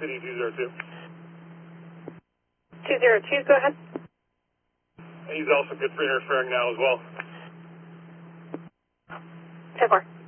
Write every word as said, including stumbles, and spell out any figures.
City two zero two. two zero two, go ahead. He's also good for interfering now as well. ten four.